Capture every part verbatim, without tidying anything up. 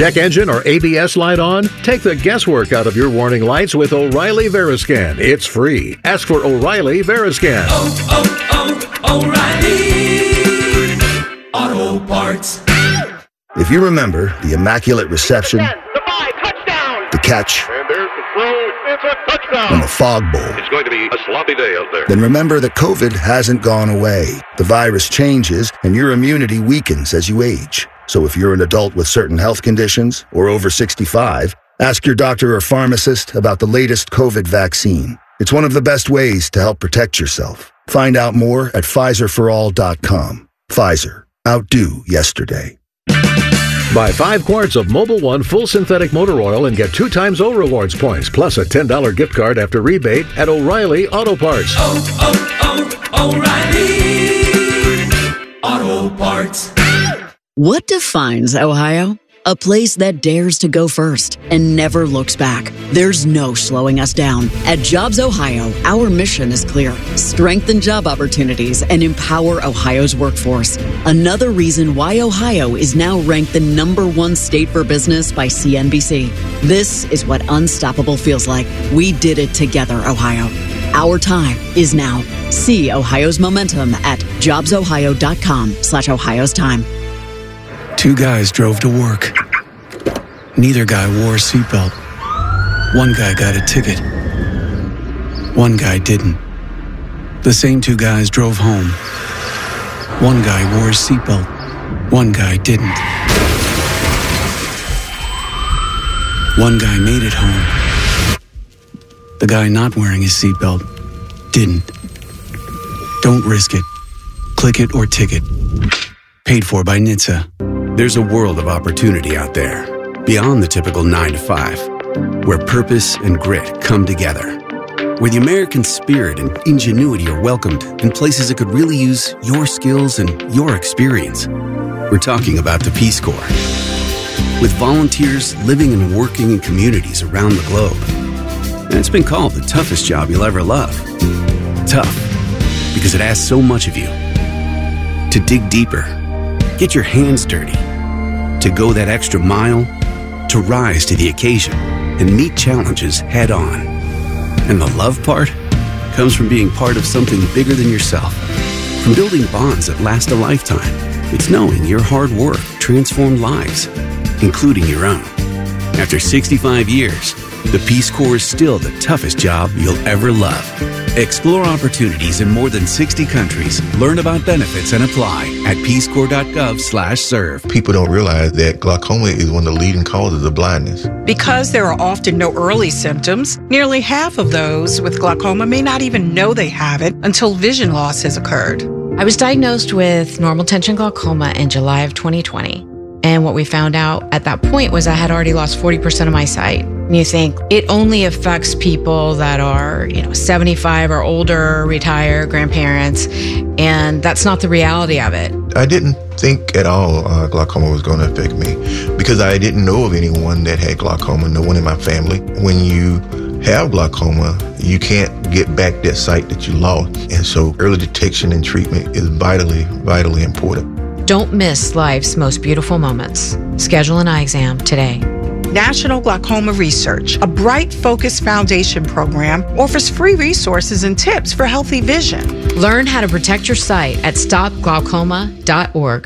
Check engine or A B S light on? Take the guesswork out of your warning lights with O'Reilly Veriscan. It's free. Ask for O'Reilly Veriscan. Oh, oh, oh, O'Reilly Auto Parts. If you remember the immaculate reception, the five, touchdown, the catch, and there's the throw, it's a touchdown, and the fog bowl, it's going to be a sloppy day out there. Then remember that COVID hasn't gone away. The virus changes, and your immunity weakens as you age. So if you're an adult with certain health conditions or over sixty-five, ask your doctor or pharmacist about the latest COVID vaccine. It's one of the best ways to help protect yourself. Find out more at Pfizer for all dot com. Pfizer. Outdo yesterday. Buy five quarts of Mobil One full synthetic motor oil and get two times O Rewards points, plus a ten dollars gift card after rebate at O'Reilly Auto Parts. Oh, oh, oh, O'Reilly Auto Parts. What defines Ohio? A place that dares to go first and never looks back. There's no slowing us down. At Jobs Ohio, our mission is clear. Strengthen job opportunities and empower Ohio's workforce. Another reason why Ohio is now ranked the number one state for business by C N B C. This is what unstoppable feels like. We did it together, Ohio. Our time is now. See Ohio's momentum at jobsohio.com slash Ohio's time. Two guys drove to work. Neither guy wore a seatbelt. One guy got a ticket. One guy didn't. The same two guys drove home. One guy wore a seatbelt. One guy didn't. One guy made it home. The guy not wearing his seatbelt didn't. Don't risk it. Click it or ticket. Paid for by N H T S A. There's a world of opportunity out there, beyond the typical nine to five, where purpose and grit come together, where the American spirit and ingenuity are welcomed in places that could really use your skills and your experience. We're talking about the Peace Corps. With volunteers living and working in communities around the globe. And it's been called the toughest job you'll ever love. Tough, because it asks so much of you. To dig deeper, get your hands dirty, to go that extra mile, to rise to the occasion and meet challenges head on. And the love part comes from being part of something bigger than yourself, from building bonds that last a lifetime. It's knowing your hard work transformed lives, including your own. After sixty-five years, the Peace Corps is still the toughest job you'll ever love. Explore opportunities in more than sixty countries. Learn about benefits and apply at peacecorps.gov slash serve. People don't realize that glaucoma is one of the leading causes of blindness. Because there are often no early symptoms, nearly half of those with glaucoma may not even know they have it until vision loss has occurred. I was diagnosed with normal tension glaucoma in July of twenty twenty. And what we found out at that point was I had already lost forty percent of my sight. And you think it only affects people that are, you know, seventy-five or older, retired, grandparents, and that's not the reality of it. I didn't think at all uh, glaucoma was going to affect me because I didn't know of anyone that had glaucoma, no one in my family. When you have glaucoma, you can't get back that sight that you lost. And so early detection and treatment is vitally, vitally important. Don't miss life's most beautiful moments. Schedule an eye exam today. National Glaucoma Research, a Bright Focus Foundation program, offers free resources and tips for healthy vision. Learn how to protect your sight at stop glaucoma dot org.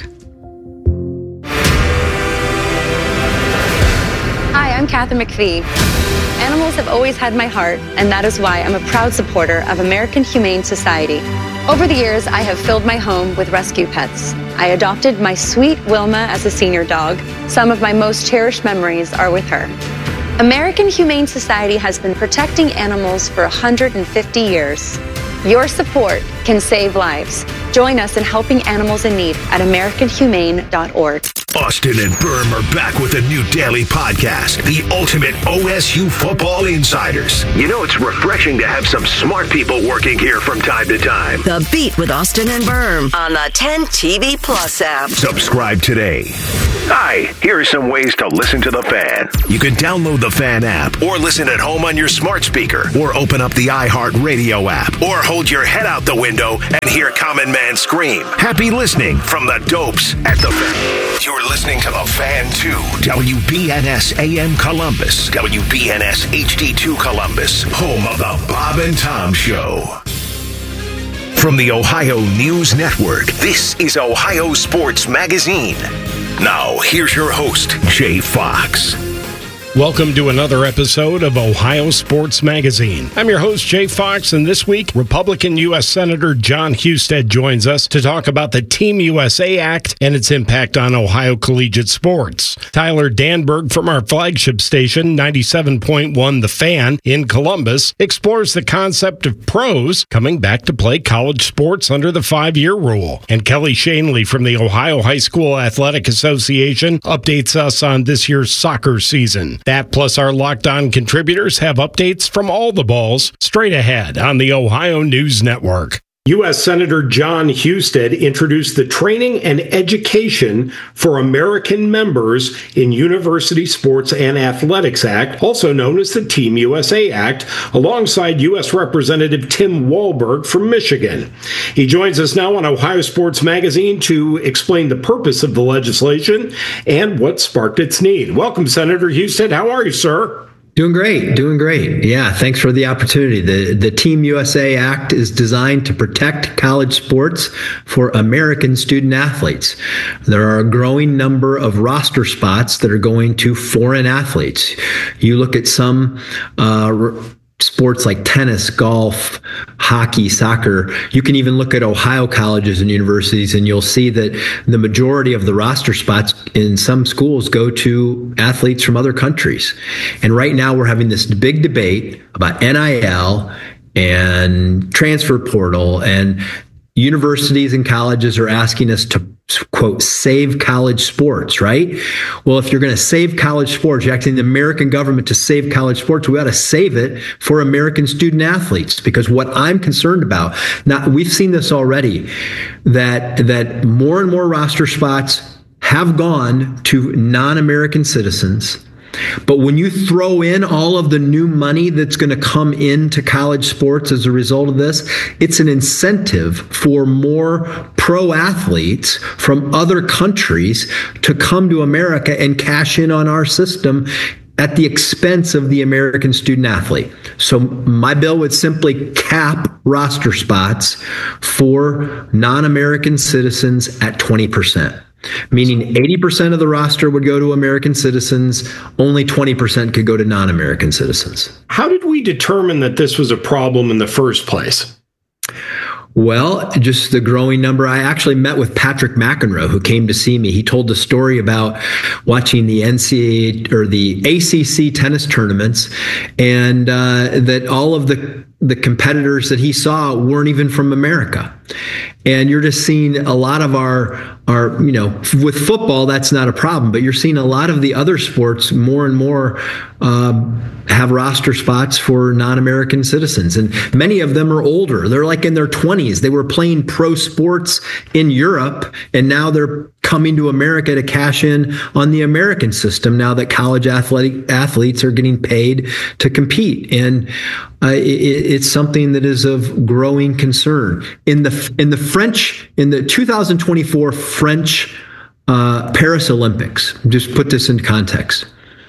Hi, I'm Kathy McPhee. Animals have always had my heart, and that is why I'm a proud supporter of American Humane Society. Over the years, I have filled my home with rescue pets. I adopted my sweet Wilma as a senior dog. Some of my most cherished memories are with her. American Humane Society has been protecting animals for one hundred fifty years. Your support can save lives. Join us in helping animals in need at american humane dot org. Austin and Berm are back with a new daily podcast, the ultimate O S U Football Insiders. You know, it's refreshing to have some smart people working here from time to time. The Beat with Austin and Berm on the ten T V Plus app. Subscribe today. Hi, here are some ways to listen to The Fan. You can download the Fan app or listen at home on your smart speaker or open up the iHeartRadio app or hold your head out the window and hear Common Man scream. Happy listening from the Dopes at The Fan. You're listening to The Fan two, W B N S A M Columbus, W B N S H D two Columbus, home of The Bob and Tom Show. From the Ohio News Network, this is Ohio Sports Magazine. Now, here's your host, Jay Fox. Welcome to another episode of Ohio Sports Magazine. I'm your host, Jay Fox, and this week, Republican U S Senator Jon Husted joins us to talk about the Team U S A Act and its impact on Ohio collegiate sports. Tyler Danberg from our flagship station, ninety-seven point one The Fan in Columbus, explores the concept of pros coming back to play college sports under the five-year rule. And Kelly Shanley from the Ohio High School Athletic Association updates us on this year's soccer season. That plus our Locked On contributors have updates from all the balls straight ahead on the Ohio News Network. U S Senator Jon Husted introduced the Training and Education for American Members in University Sports and Athletics Act, also known as the Team U S A Act, alongside U S Representative Tim Walberg from Michigan. He joins us now on Ohio Sports Magazine to explain the purpose of the legislation and what sparked its need. Welcome, Senator Husted. How are you, sir? Doing great, doing great. Yeah, thanks for the opportunity. The the Team U S A Act is designed to protect college sports for American student athletes. There are a growing number of roster spots that are going to foreign athletes. You look at some uh, sports like tennis, golf, hockey, soccer. You can even look at Ohio colleges and universities, and you'll see that the majority of the roster spots in some schools go to athletes from other countries. And right now we're having this big debate about N I L and transfer portal, and universities and colleges are asking us to, quote, save college sports, right? Well, if you're going to save college sports, you're asking the American government to save college sports, we ought to save it for American student athletes. Because what I'm concerned about, now we've seen this already, that that more and more roster spots have gone to non-American citizens. But when you throw in all of the new money that's going to come into college sports as a result of this, it's an incentive for more pro athletes from other countries to come to America and cash in on our system at the expense of the American student athlete. So my bill would simply cap roster spots for non-American citizens at twenty percent. Meaning eighty percent of the roster would go to American citizens, only twenty percent could go to non-American citizens. How did we determine that this was a problem in the first place? Well, just the growing number. I actually met with Patrick McEnroe, who came to see me. He told a story about watching the N C A A or the A C C tennis tournaments, and uh, that all of the the competitors that he saw weren't even from America. And you're just seeing a lot of our, our, you know, with football, that's not a problem, but you're seeing a lot of the other sports more and more um, have roster spots for non-American citizens. And many of them are older. They're like in their twenties. They were playing pro sports in Europe, and now they're coming to America to cash in on the American system now that college athletic athletes are getting paid to compete. And uh, it, it's something that is of growing concern. In the in the French, in the two thousand twenty-four French uh, Paris Olympics, just put this in context,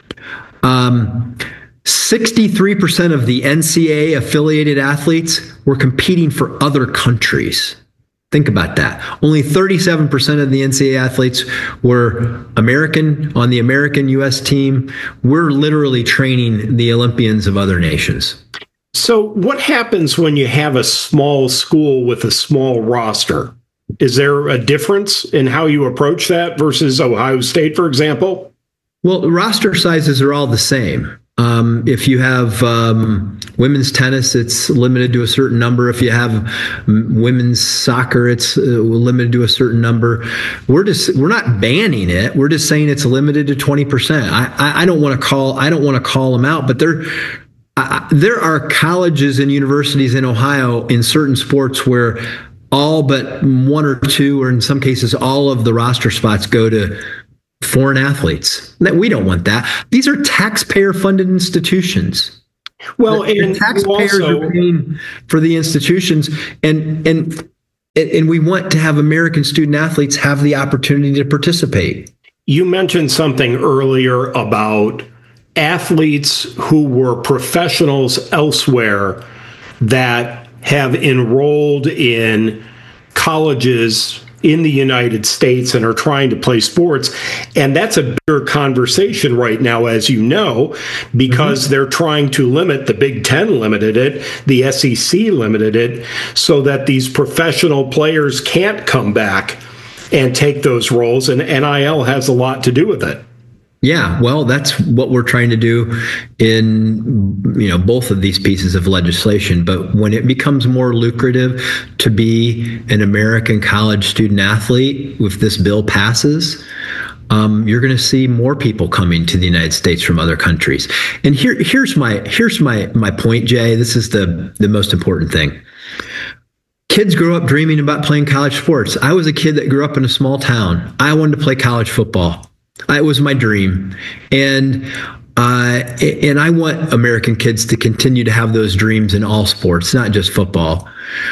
um, sixty-three percent of the N C A A affiliated athletes were competing for other countries. Think about that. Only thirty-seven percent of the N C A A athletes were American on the American U S team. We're literally training the Olympians of other nations. So what happens when you have a small school with a small roster? Is there a difference in how you approach that versus Ohio State, for example? Well, roster sizes are all the same. Um, if you have um, women's tennis, it's limited to a certain number. If you have women's soccer, it's uh, limited to a certain number. We're just we're not banning it. We're just saying it's limited to twenty percent. I, I, I don't want to call I don't want to call them out, but there uh, there are colleges and universities in Ohio in certain sports where all but one or two, or in some cases all of the roster spots go to foreign athletes. We don't want that. These are taxpayer-funded institutions. Well, the, and the taxpayers also, are paying for the institutions, and and and we want to have American student athletes have the opportunity to participate. You mentioned something earlier about athletes who were professionals elsewhere that have enrolled in colleges in the United States and are trying to play sports. And that's a bigger conversation right now, as you know, because mm-hmm. they're trying to limit, the Big Ten limited it, the S E C limited it, so that these professional players can't come back and take those roles. And N I L has a lot to do with it. Yeah, well, that's what we're trying to do in, you know, both of these pieces of legislation. But when it becomes more lucrative to be an American college student athlete, if this bill passes, um, you're going to see more people coming to the United States from other countries. And here, here's my here's my my point, Jay. This is the the most important thing. Kids grow up dreaming about playing college sports. I was a kid that grew up in a small town. I wanted to play college football. It was my dream. And uh, and I want American kids to continue to have those dreams in all sports, not just football.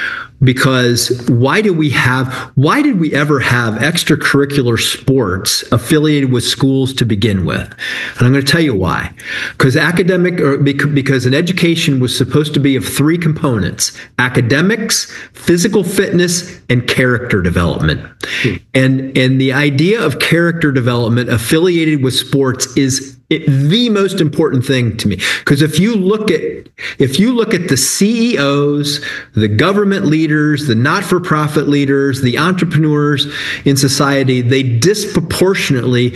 Because why do we have, why did we ever have extracurricular sports affiliated with schools to begin with? And I'm going to tell you why. Because academic, or because an education was supposed to be of three components: academics, physical fitness, and character development. Hmm. And, and the idea of character development affiliated with sports is It, the most important thing to me, because if you look at if you look at the C E Os, the government leaders, the not-for-profit leaders, the entrepreneurs in society, they disproportionately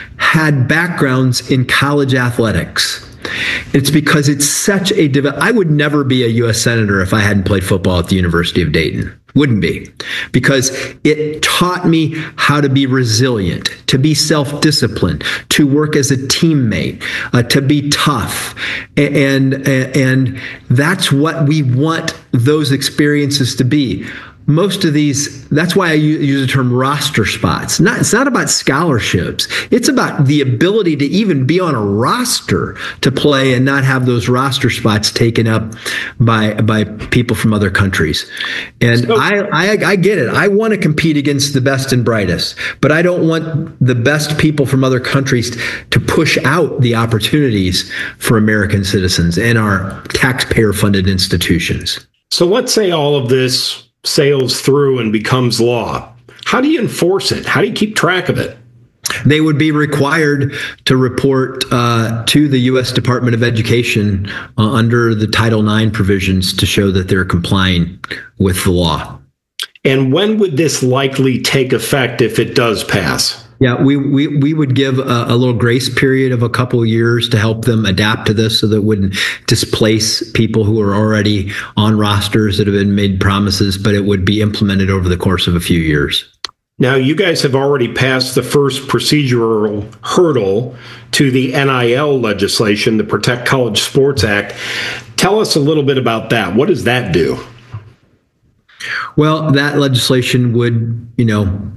had backgrounds in college athletics. It's because it's such a dev- I would never be a U S senator if I hadn't played football at the University of Dayton. Wouldn't be, because it taught me how to be resilient, to be self-disciplined, to work as a teammate, uh, to be tough. And, and, and that's what we want those experiences to be. Most of these, that's why I use the term roster spots. Not, it's not about scholarships. It's about the ability to even be on a roster to play and not have those roster spots taken up by by people from other countries. And so, I, I I get it. I want to compete against the best and brightest, but I don't want the best people from other countries to push out the opportunities for American citizens and our taxpayer-funded institutions. So let's say all of this sails through and becomes law. How do you enforce it? How do you keep track of it? They would be required to report uh, to the U S Department of Education uh, under the Title nine provisions to show that they're complying with the law. And when would this likely take effect if it does pass? Yeah, we, we, we would give a, a little grace period of a couple of years to help them adapt to this so that it wouldn't displace people who are already on rosters that have been made promises, but it would be implemented over the course of a few years. Now, you guys have already passed the first procedural hurdle to the N I L legislation, the Protect College Sports Act. Tell us a little bit about that. What does that do? Well, that legislation would, you know,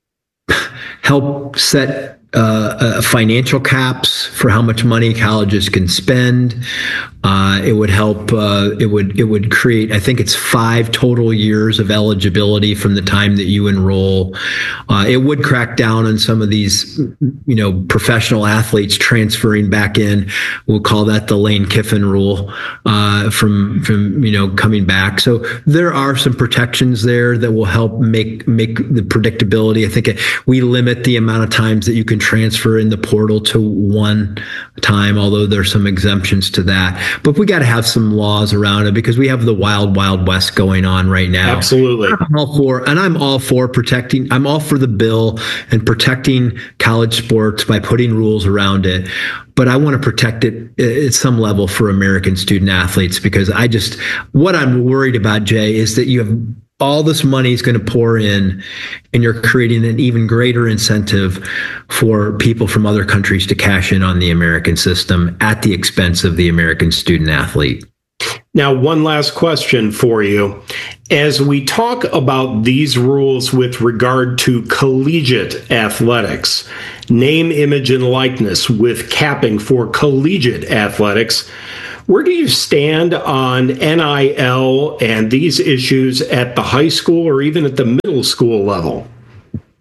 help set uh, uh, financial caps for how much money colleges can spend. Uh, it would help. Uh, it would. It would create. I think it's five total years of eligibility from the time that you enroll. Uh, it would crack down on some of these, you know, professional athletes transferring back in. We'll call that the Lane Kiffin rule uh, from from you know coming back. So there are some protections there that will help make make the predictability. I think it, we limit the amount of times that you can transfer in the portal to one time, although there's some exemptions to that. But we got to have some laws around it because we have the wild, wild west going on right now. Absolutely. I'm all for, and I'm all for protecting, I'm all for the bill and protecting college sports by putting rules around it. But I want to protect it at some level for American student athletes, because I just, what I'm worried about, Jay, is that you have all this money is going to pour in, and you're creating an even greater incentive for people from other countries to cash in on the American system at the expense of the American student athlete. Now, one last question for you. As we talk about these rules with regard to collegiate athletics, name, image, and likeness with capping for collegiate athletics, where do you stand on N I L and these issues at the high school or even at the middle school level?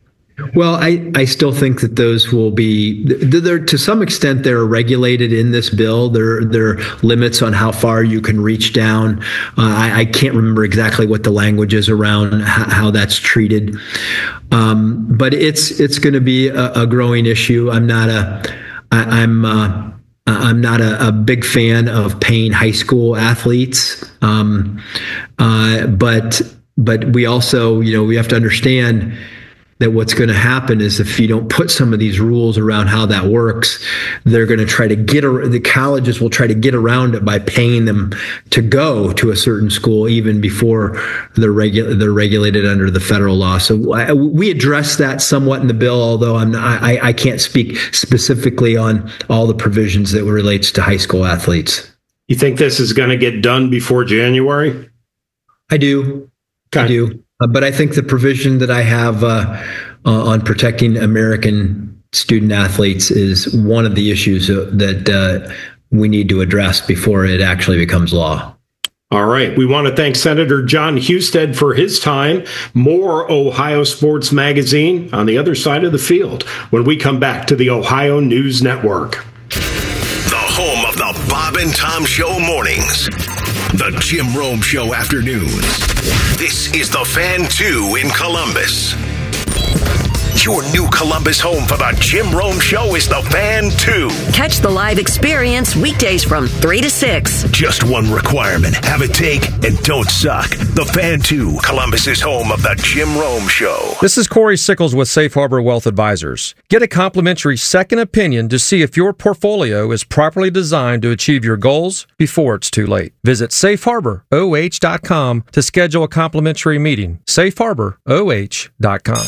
Well, I, I still think that those will be, they're, to some extent, they're regulated in this bill. There, there are limits on how far you can reach down. Uh, I, I can't remember exactly what the language is around how, how that's treated. Um, but it's it's going to be a, a growing issue. I'm not a, I, I'm uh, I'm not a, a big fan of paying high school athletes. Um, uh, but but we also, you know, we have to understand that what's going to happen is if you don't put some of these rules around how that works, they're going to try to get, the colleges will try to get around it by paying them to go to a certain school even before they're, regu- they're regulated under the federal law. So I, we address that somewhat in the bill, although I'm not, I, I can't speak specifically on all the provisions that relates to high school athletes. You think this is going to get done before January? I do. Okay. I do. Uh, but I think the provision that I have uh, uh, on protecting American student athletes is one of the issues that uh, we need to address before it actually becomes law. All right. We want to thank Senator Jon Husted for his time. More Ohio Sports Magazine on the other side of the field when we come back to the Ohio News Network. The home of the Bob and Tom Show mornings. The Jim Rome Show afternoons. This is the Fan two in Columbus. Your new Columbus home for the Jim Rome Show is the Fan two. Catch the live experience weekdays from three to six. Just one requirement. Have a take and don't suck. The Fan two, Columbus's home of the Jim Rome Show. This is Corey Sickles with Safe Harbor Wealth Advisors. Get a complimentary second opinion to see if your portfolio is properly designed to achieve your goals before it's too late. Visit safe harbor o h dot com to schedule a complimentary meeting. safe harbor o h dot com.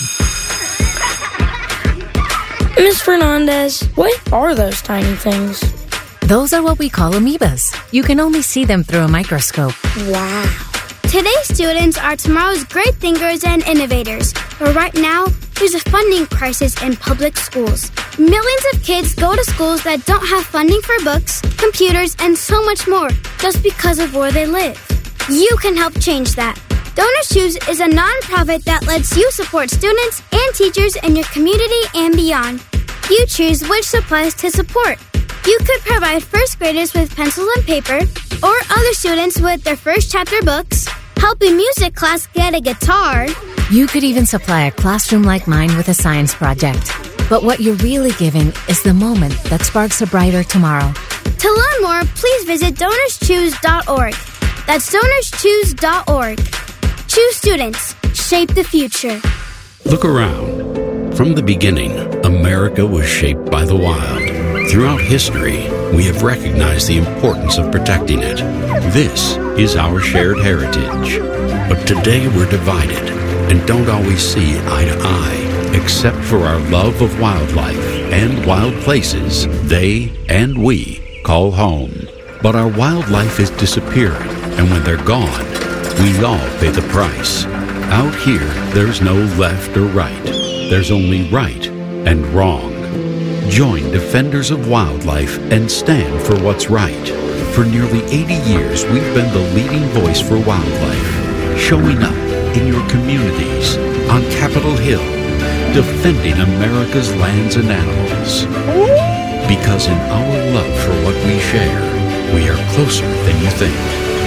Miz Fernandez, what are those tiny things? Those are what we call amoebas. You can only see them through a microscope. Wow. Today's students are tomorrow's great thinkers and innovators. But right now, there's a funding crisis in public schools. Millions of kids go to schools that don't have funding for books, computers, and so much more just because of where they live. You can help change that. Donors Choose is a nonprofit that lets you support students and teachers in your community and beyond. You choose which supplies to support. You could provide first graders with pencils and paper, or other students with their first chapter books, help a music class get a guitar. You could even supply a classroom like mine with a science project. But what you're really giving is the moment that sparks a brighter tomorrow. To learn more, please visit donors choose dot org. That's donors choose dot org. Choose students. Shape the future. Look around. From the beginning, America was shaped by the wild. Throughout history, we have recognized the importance of protecting it. This is our shared heritage. But today we're divided and don't always see eye to eye, except for our love of wildlife and wild places they and we call home. But our wildlife is disappearing, and when they're gone, we all pay the price. Out here, there's no left or right. There's only right and wrong. Join Defenders of Wildlife and stand for what's right. For nearly eighty years, we've been the leading voice for wildlife, showing up in your communities, on Capitol Hill, defending America's lands and animals. Because in our love for what we share, we are closer than you think.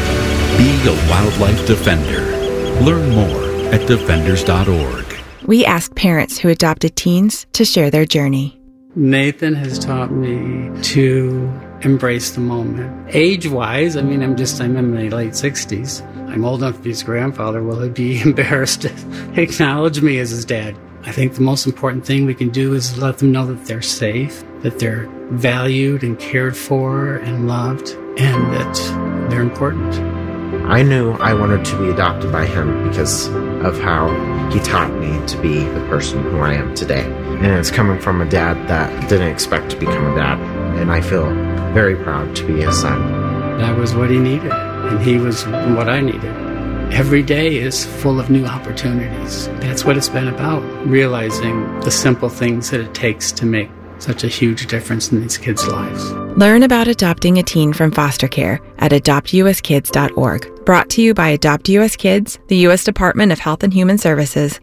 Be a wildlife defender. Learn more at defenders dot org. We ask parents who adopted teens to share their journey. Nathan has taught me to embrace the moment. Age-wise, I mean, I'm just, I'm in my late sixties. I'm old enough to be his grandfather. Will he be embarrassed to acknowledge me as his dad? I think the most important thing we can do is let them know that they're safe, that they're valued and cared for and loved, and that they're important. I knew I wanted to be adopted by him because of how he taught me to be the person who I am today. And it's coming from a dad that didn't expect to become a dad. And I feel very proud to be his son. That was what he needed, and he was what I needed. Every day is full of new opportunities. That's what it's been about, realizing the simple things that it takes to make such a huge difference in these kids' lives. Learn about adopting a teen from foster care at adopt u s kids dot org. Brought to you by Adopt U S Kids, the U S Department of Health and Human Services,